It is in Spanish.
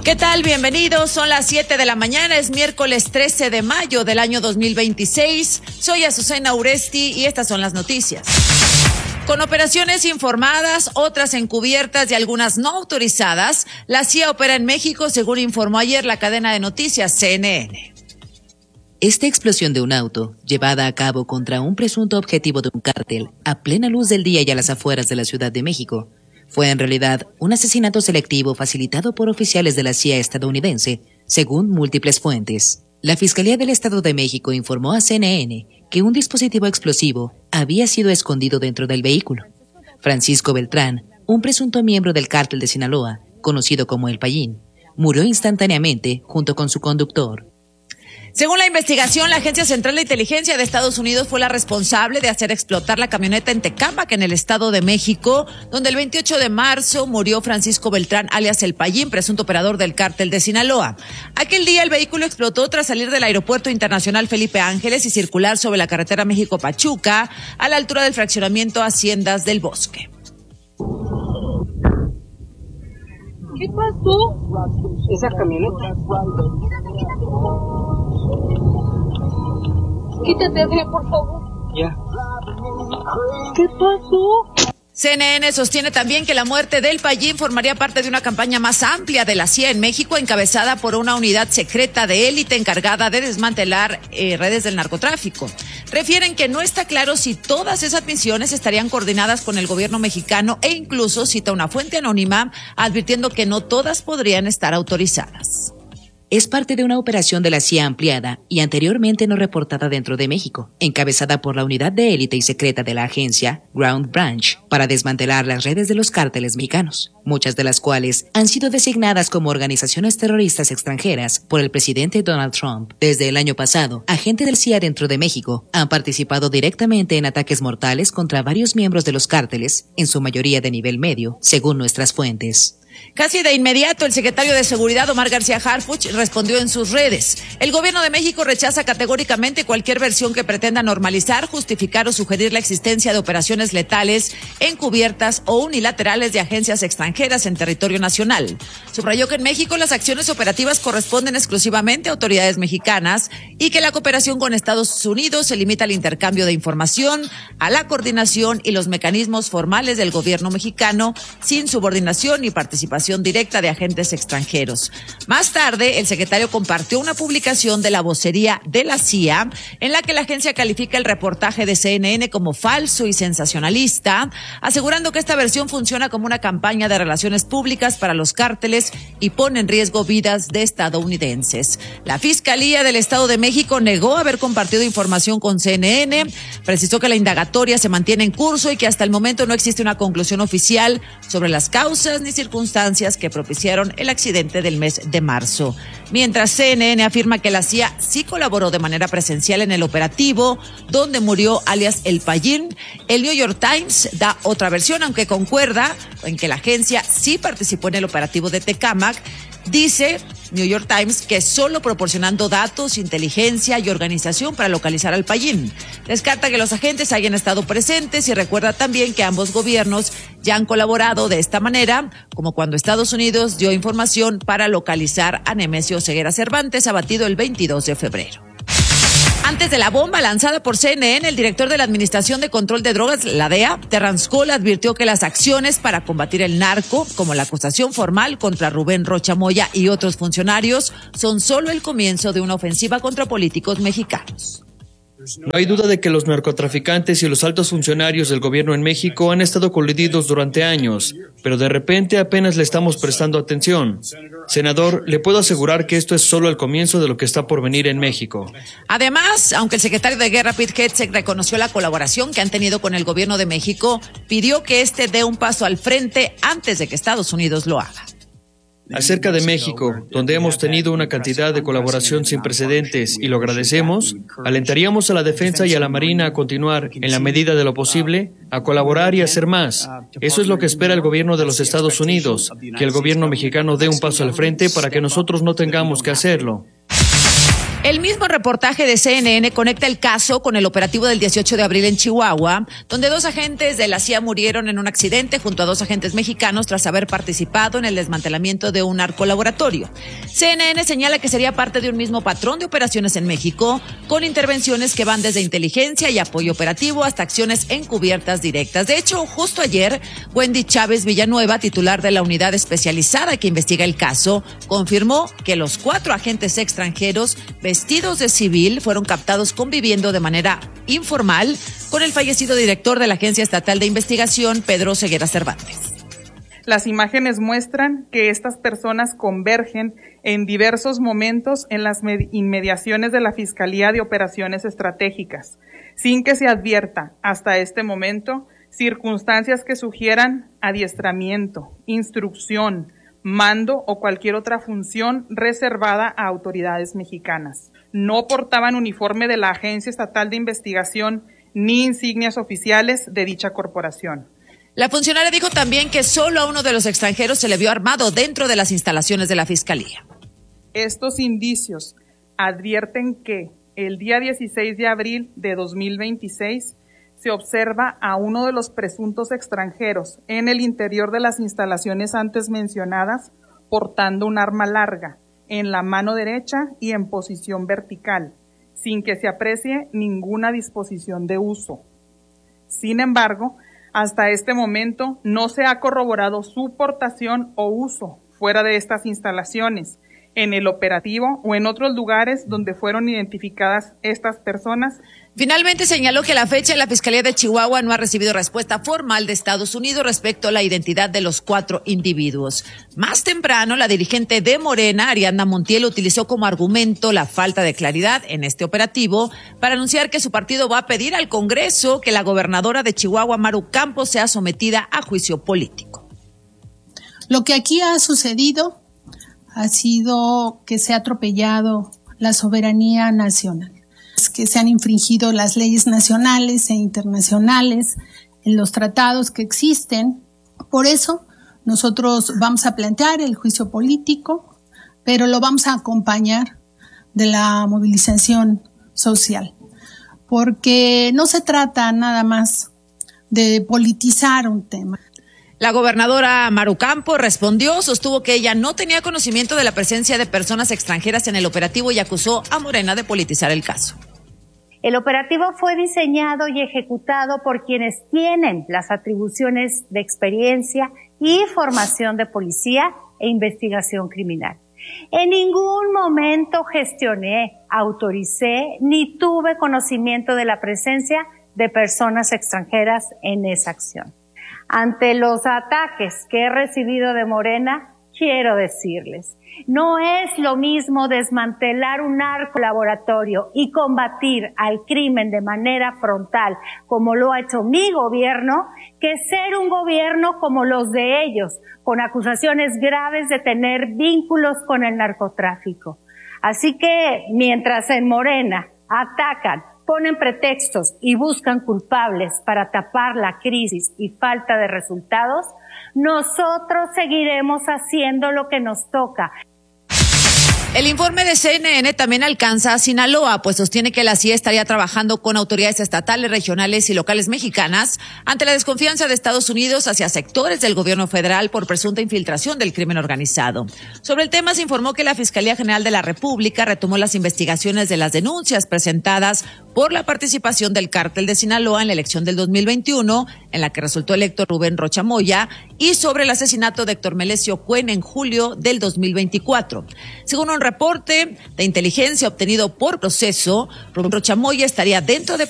¿Qué tal? Bienvenidos. Son las 7 de la mañana. Es miércoles 13 de mayo del año 2026. Soy Azucena Uresti y estas son las noticias. Con operaciones informadas, otras encubiertas y algunas no autorizadas, la CIA opera en México, según informó ayer la cadena de noticias CNN. Esta explosión de un auto, llevada a cabo contra un presunto objetivo de un cártel, a plena luz del día y a las afueras de la Ciudad de México, fue en realidad un asesinato selectivo facilitado por oficiales de la CIA estadounidense, según múltiples fuentes. La Fiscalía del Estado de México informó a CNN que un dispositivo explosivo había sido escondido dentro del vehículo. Francisco Beltrán, un presunto miembro del cártel de Sinaloa, conocido como El Payín, murió instantáneamente junto con su conductor. Según la investigación, la Agencia Central de Inteligencia de Estados Unidos fue la responsable de hacer explotar la camioneta en Tecámac, en el Estado de México, donde el 28 de marzo murió Francisco Beltrán, alias El Payín, presunto operador del cártel de Sinaloa. Aquel día el vehículo explotó tras salir del Aeropuerto Internacional Felipe Ángeles y circular sobre la carretera México-Pachuca, a la altura del fraccionamiento Haciendas del Bosque. ¿Qué pasó? Esa camioneta. Quítate, Adrián, por favor. Ya. ¿Qué pasó? CNN sostiene también que la muerte del Payín formaría parte de una campaña más amplia de la CIA en México, encabezada por una unidad secreta de élite encargada de desmantelar redes del narcotráfico. Refieren que no está claro si todas esas misiones estarían coordinadas con el gobierno mexicano e incluso cita una fuente anónima advirtiendo que no todas podrían estar autorizadas. Es parte de una operación de la CIA ampliada y anteriormente no reportada dentro de México, encabezada por la unidad de élite y secreta de la agencia Ground Branch, para desmantelar las redes de los cárteles mexicanos, muchas de las cuales han sido designadas como organizaciones terroristas extranjeras por el presidente Donald Trump. Desde el año pasado, agentes del CIA dentro de México han participado directamente en ataques mortales contra varios miembros de los cárteles, en su mayoría de nivel medio, según nuestras fuentes. Casi de inmediato, el secretario de Seguridad, Omar García Harfuch, respondió en sus redes. El gobierno de México rechaza categóricamente cualquier versión que pretenda normalizar, justificar o sugerir la existencia de operaciones letales, encubiertas o unilaterales de agencias extranjeras en territorio nacional. Subrayó que en México las acciones operativas corresponden exclusivamente a autoridades mexicanas y que la cooperación con Estados Unidos se limita al intercambio de información, a la coordinación y los mecanismos formales del gobierno mexicano, sin subordinación ni participación directa de agentes extranjeros. Más tarde, el secretario compartió una publicación de la vocería de la CIA en la que la agencia califica el reportaje de CNN como falso y sensacionalista, asegurando que esta versión funciona como una campaña de relaciones públicas para los cárteles y pone en riesgo vidas de estadounidenses. La Fiscalía del Estado de México negó haber compartido información con CNN, precisó que la indagatoria se mantiene en curso y que hasta el momento no existe una conclusión oficial sobre las causas ni circunstancias que propiciaron el accidente del mes de marzo. Mientras CNN afirma que la CIA sí colaboró de manera presencial en el operativo donde murió alias El Payín, el New York Times da otra versión, aunque concuerda en que la agencia sí participó en el operativo de Tecámac. Dice New York Times que solo proporcionando datos, inteligencia y organización para localizar al Payín. Descarta que los agentes hayan estado presentes y recuerda también que ambos gobiernos ya han colaborado de esta manera, como cuando Estados Unidos dio información para localizar a Nemesio Ceguera Cervantes, abatido el 22 de febrero. Antes de la bomba lanzada por CNN, el director de la Administración de Control de Drogas, la DEA, Terrance Cole, advirtió que las acciones para combatir el narco, como la acusación formal contra Rubén Rocha Moya y otros funcionarios, son solo el comienzo de una ofensiva contra políticos mexicanos. No hay duda de que los narcotraficantes y los altos funcionarios del gobierno en México han estado coludidos durante años, pero de repente apenas le estamos prestando atención. Senador, le puedo asegurar que esto es solo el comienzo de lo que está por venir en México. Además, aunque el secretario de Guerra, Pete Hegseth, reconoció la colaboración que han tenido con el gobierno de México, pidió que este dé un paso al frente antes de que Estados Unidos lo haga. Acerca de México, donde hemos tenido una cantidad de colaboración sin precedentes y lo agradecemos, alentaríamos a la defensa y a la Marina a continuar, en la medida de lo posible, a colaborar y a hacer más. Eso es lo que espera el gobierno de los Estados Unidos, que el gobierno mexicano dé un paso al frente para que nosotros no tengamos que hacerlo. El mismo reportaje de CNN conecta el caso con el operativo del 18 de abril en Chihuahua, donde 2 agentes de la CIA murieron en un accidente junto a 2 agentes mexicanos tras haber participado en el desmantelamiento de un narcolaboratorio. CNN señala que sería parte de un mismo patrón de operaciones en México, con intervenciones que van desde inteligencia y apoyo operativo hasta acciones encubiertas directas. De hecho, justo ayer, Wendy Chávez Villanueva, titular de la unidad especializada que investiga el caso, confirmó que los 4 agentes extranjeros vestidos de civil fueron captados conviviendo de manera informal con el fallecido director de la Agencia Estatal de Investigación, Pedro Ceguera Cervantes. Las imágenes muestran que estas personas convergen en diversos momentos en las inmediaciones de la Fiscalía de Operaciones Estratégicas, sin que se advierta hasta este momento circunstancias que sugieran adiestramiento, instrucción, mando o cualquier otra función reservada a autoridades mexicanas. No portaban uniforme de la Agencia Estatal de Investigación ni insignias oficiales de dicha corporación. La funcionaria dijo también que solo a uno de los extranjeros se le vio armado dentro de las instalaciones de la Fiscalía. Estos indicios advierten que el día 16 de abril de 2026 se observa a uno de los presuntos extranjeros en el interior de las instalaciones antes mencionadas portando un arma larga en la mano derecha y en posición vertical, sin que se aprecie ninguna disposición de uso. Sin embargo, hasta este momento no se ha corroborado su portación o uso fuera de estas instalaciones, en el operativo o en otros lugares donde fueron identificadas estas personas. Finalmente señaló que a la fecha la Fiscalía de Chihuahua no ha recibido respuesta formal de Estados Unidos respecto a la identidad de los 4 individuos. Más temprano, la dirigente de Morena, Ariadna Montiel, utilizó como argumento la falta de claridad en este operativo para anunciar que su partido va a pedir al Congreso que la gobernadora de Chihuahua, Maru Campos, sea sometida a juicio político. Lo que aquí ha sucedido ha sido que se ha atropellado la soberanía nacional, que se han infringido las leyes nacionales e internacionales en los tratados que existen. Por eso nosotros vamos a plantear el juicio político, pero lo vamos a acompañar de la movilización social, porque no se trata nada más de politizar un tema. La gobernadora Maru Campos respondió, sostuvo que ella no tenía conocimiento de la presencia de personas extranjeras en el operativo y acusó a Morena de politizar el caso. El operativo fue diseñado y ejecutado por quienes tienen las atribuciones de experiencia y formación de policía e investigación criminal. En ningún momento gestioné, autoricé ni tuve conocimiento de la presencia de personas extranjeras en esa acción. Ante los ataques que he recibido de Morena, quiero decirles, no es lo mismo desmantelar un narcolaboratorio y combatir al crimen de manera frontal, como lo ha hecho mi gobierno, que ser un gobierno como los de ellos, con acusaciones graves de tener vínculos con el narcotráfico. Así que, mientras en Morena atacan, ponen pretextos y buscan culpables para tapar la crisis y falta de resultados, nosotros seguiremos haciendo lo que nos toca. El informe de CNN también alcanza a Sinaloa, pues sostiene que la CIA estaría trabajando con autoridades estatales, regionales y locales mexicanas ante la desconfianza de Estados Unidos hacia sectores del gobierno federal por presunta infiltración del crimen organizado. Sobre el tema se informó que la Fiscalía General de la República retomó las investigaciones de las denuncias presentadas por la participación del cártel de Sinaloa en la elección del 2021, en la que resultó electo Rubén Rocha Moya, y sobre el asesinato de Héctor Melesio Cuen en julio del 2024. Según un reporte de inteligencia obtenido por Proceso, Rubén Rocha Moya estaría dentro de